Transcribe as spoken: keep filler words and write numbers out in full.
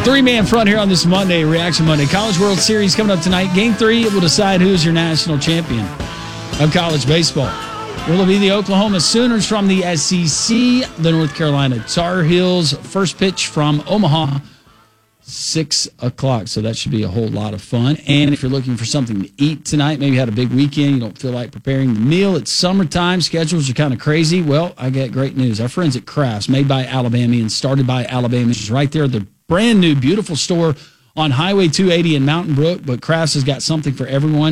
Three-man front here on this Monday, Reaction Monday. College World Series coming up tonight. Game three, it will decide who is your national champion of college baseball. Will it be the Oklahoma Sooners from the S E C, the North Carolina Tar Heels? First pitch from Omaha, six o'clock, so that should be a whole lot of fun. And if you're looking for something to eat tonight, maybe you had a big weekend, you don't feel like preparing the meal, it's summertime, schedules are kind of crazy. Well, I got great news. Our friends at Kraft's, made by Alabamians, started by Alabamians, right there, the brand new, beautiful store on Highway two eighty in Mountain Brook, but Kraft's has got something for everyone.